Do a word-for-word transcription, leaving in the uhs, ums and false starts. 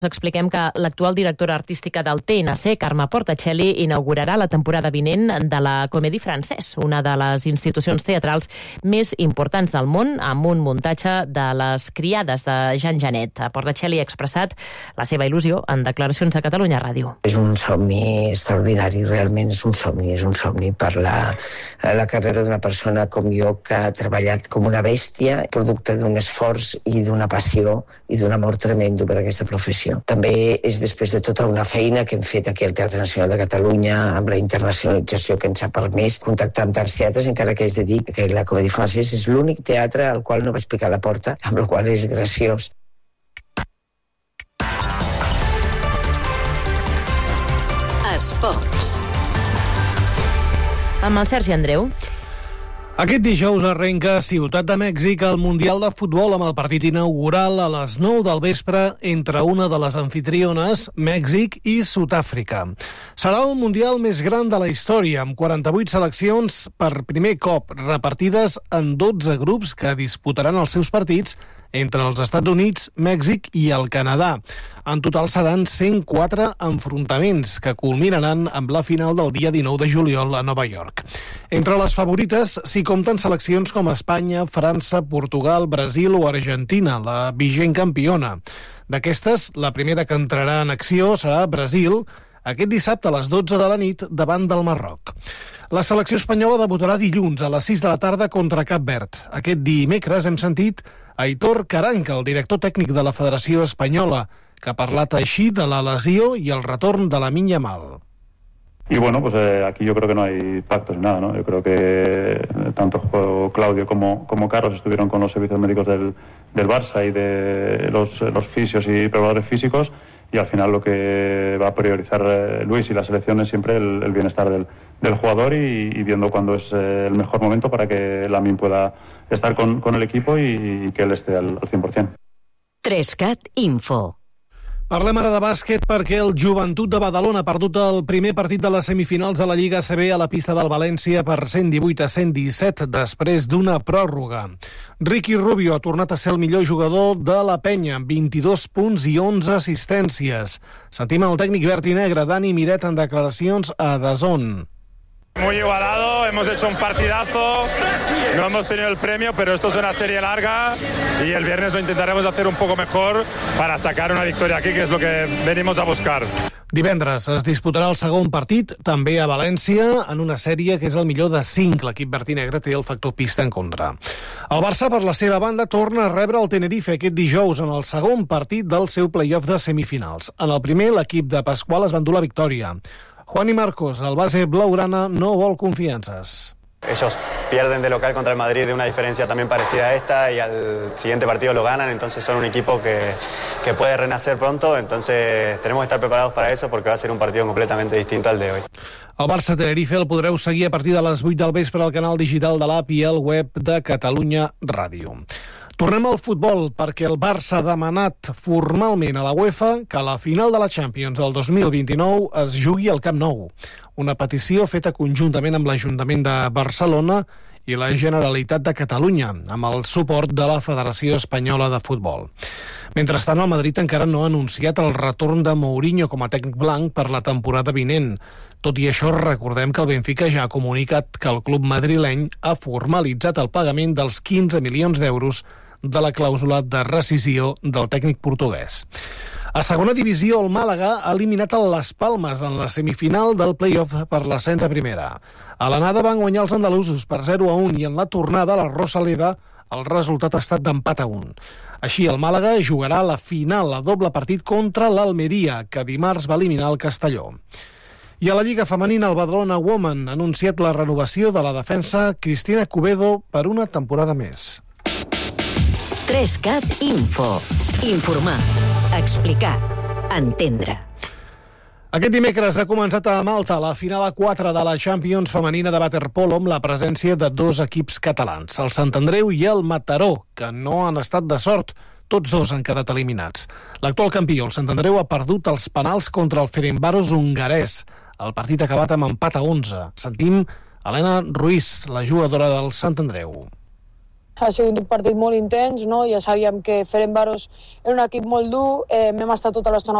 Expliquem que l'actual directora artística del T N C, Carme Portacelli, inaugurarà la temporada vinent de la Comédie Française, una de les institucions teatrals més importants del món, amb un muntatge de Les criades de Jean Genet. Portacelli ha expressat la seva il·lusió en declaracions a Catalunya Ràdio. És un somni extraordinari, realment és un somni, és un somni per la, la carrera d'una persona com jo que ha treballat com una bèstia, producte d'un esforç i d'una passió i d'un amor tremendo per aquesta professió. També és després de tota una feina que hem fet aquí al Teatre Nacional de Catalunya, amb la internacionalització que ens ha permès contactar amb tants teatres, encara que és de dir que la Comédie Française és l'únic teatre al qual no vaig picar la porta, amb la qual és graciós. Esports. Amb el Sergi Andreu. Aquest dijous arrenca a Ciutat de Mèxic el Mundial de Futbol amb el partit inaugural a les nou del vespre entre una de les anfitriones, Mèxic i Sud-àfrica. Serà el Mundial més gran de la història, amb quaranta-vuit seleccions per primer cop, repartides en dotze grups que disputaran els seus partits entre els Estats Units, Mèxic i el Canadà. En total seran cent quatre enfrontaments que culminaran amb la final del dia dinou de juliol a Nova York. Entre les favorites s'hi compten seleccions com Espanya, França, Portugal, Brasil o Argentina, la vigent campiona. D'aquestes, la primera que entrarà en acció serà Brasil, aquest dissabte a les dotze de la nit davant del Marroc. La selecció espanyola debutarà dilluns a les sis de la tarda contra Cap Verd. Aquest dimecres hem sentit Aitor Caranca, el director tècnic de la Federació Espanyola, que ha parlat així de la lesió y el retorn de Lamine Yamal. Y bueno, pues eh, aquí yo creo que no hay pactos ni nada, ¿no? Yo creo que tanto Claudio como, como Carlos estuvieron con los servicios médicos del, del Barça y de los, los fisios y preparadores físicos, y al final lo que va a priorizar eh, Luis y la selección es siempre el, el bienestar del, del jugador y, y viendo cuándo es eh, el mejor momento para que Lamine pueda estar con, con el equipo y, y que él esté al, al cien por ciento. tres cat Info. Parlem ara de bàsquet perquè el Joventut de Badalona ha perdut el primer partit de les semifinals de la Lliga A C B a la pista del València per cent divuit a cent disset després d'una pròrroga. Ricky Rubio ha tornat a ser el millor jugador de la penya, amb vint-i-dos punts i onze assistències. Sentim el tècnic verd i negre Dani Miret en declaracions a D A Z N. Muy igualado, hemos hecho un partidazo, no hemos tenido el premio, pero esto es una serie larga y el viernes lo intentaremos hacer un poco mejor para sacar una victoria aquí, que es lo que venimos a buscar. Divendres es disputarà el segon partit, també a València, en una sèrie que és el millor de cinc. L'equip verd i negre té el factor pista en contra. El Barça, per la seva banda, torna a rebre el Tenerife aquest dijous en el segon partit del seu play-off de semifinals. En el primer, l'equip de Pasqual es va endur la victòria. Juani Marcos, el base blaugrana, no vol confiances. Ellos pierden de local contra el Madrid de una diferencia también parecida a esta y al siguiente partido lo ganan, entonces son un equipo que, que puede renacer pronto, entonces tenemos que estar preparados para eso porque va a ser un partido completamente distinto al de hoy. El Barça-Tenerife el podreu seguir a partir de les vuit del vespre al canal digital de l'A P i al web de Catalunya Ràdio. Tornem al futbol perquè el Barça ha demanat formalment a la UEFA que la final de la Champions del dos mil vint-i-nou es jugui al Camp Nou. Una petició feta conjuntament amb l'Ajuntament de Barcelona i la Generalitat de Catalunya, amb el suport de la Federació Espanyola de Futbol. Mentrestant, el Madrid encara no ha anunciat el retorn de Mourinho com a tècnic blanc per la temporada vinent. Tot i això, recordem que el Benfica ja ha comunicat que el club madrileny ha formalitzat el pagament dels quinze milions d'euros de la clàusula de rescisió del tècnic portuguès. A segona divisió, el Màlaga ha eliminat el Las Palmas en la semifinal del play-off per l'ascens a primera. A l'anada van guanyar els andalusos per zero a un i en la tornada a la Rosaleda el resultat ha estat d'empat a un. Així, el Màlaga jugarà la final a doble partit contra l'Almeria, que dimarts va eliminar el Castelló. I a la Lliga Femenina, el Badalona Women ha anunciat la renovació de la defensa Cristina Cubedo per una temporada més. tres cat Info. Informar, explicar, entendre. Aquest dimecres ha començat a Malta la final a quatre de la Champions femenina de waterpolo amb la presència de dos equips catalans, el Sant Andreu i el Mataró, que no han estat de sort. Tots dos han quedat eliminats. L'actual campió, el Sant Andreu, ha perdut els penals contra el Ferencváros hongarès. El partit ha acabat amb empat a onze. Sentim Helena Ruiz, la jugadora del Sant Andreu. ha sigut un partit molt intens, no? Ja sabíem que Ferencváros era un equip molt dur, eh, hem estat tota l'estona